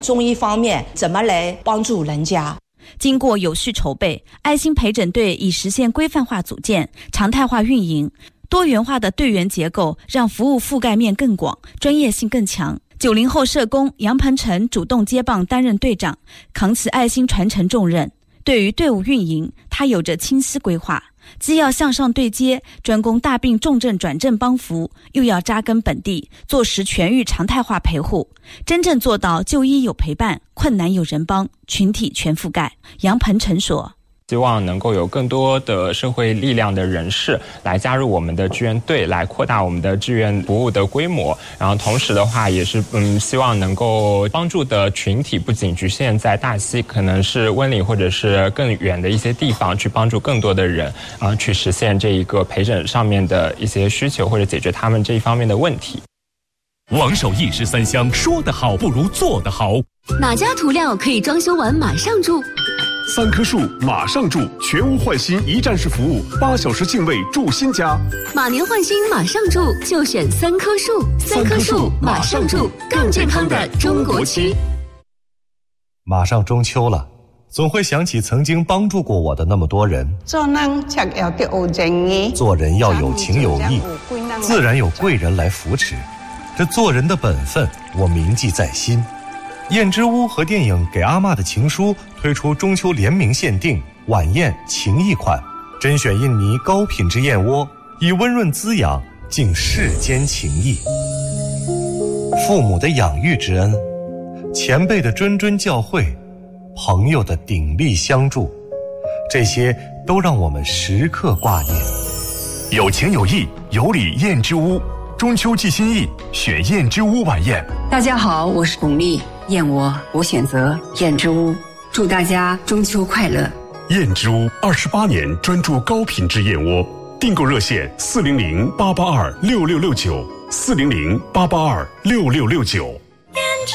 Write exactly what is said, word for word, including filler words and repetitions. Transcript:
中医方面怎么来帮助人家。 经过有序筹备，爱心陪诊队已实现规范化组建、常态化运营，多元化的队员结构让服务覆盖面更广，专业性更强。九零后社工杨鹏程主动接棒担任队长，扛起爱心传承重任。对于队伍运营，他有着清晰规划，既要向上对接，专攻大病重症转症帮扶，又要扎根本地，做实全域常态化陪护，真正做到就医有陪伴，困难有人帮，群体全覆盖。杨鹏程说， 希望能够有更多的社会力量的人士来加入我们的志愿队，来扩大我们的志愿服务的规模。然后同时的话，也是嗯，希望能够帮助的群体不仅局限在大溪，可能是温岭或者是更远的一些地方，去帮助更多的人啊、呃，去实现这一个陪诊上面的一些需求，或者解决他们这一方面的问题。 王守义十三香，说得好不如做得好。 哪家涂料可以装修完马上住？ 三棵树马上住，全屋换新一站式服务，八小时净位住新家。 马年换新马上住，就选三棵树。三棵树马上住，更健康的中国区。 马上中秋了，总会想起曾经帮助过我的那么多人。 做人才要有正义， 做人要有情有义，自然有贵人来扶持。这做人的本分，我铭记在心。燕之屋和电影《给阿嬷的情书》推出中秋联名限定晚宴情谊款，甄选印尼高品质燕窝，以温润滋养敬世间情谊。父母的养育之恩，前辈的谆谆教诲，朋友的鼎力相助，这些都让我们时刻挂念。 有情有义，有礼燕之屋，中秋寄心意，选燕之屋晚宴。 大家好，我是巩俐，燕窝我选择燕之屋，祝大家中秋快乐。 燕之屋二十八年专注高品质燕窝，订购热线四零零八八二六六六九，四零零八八二六六六九。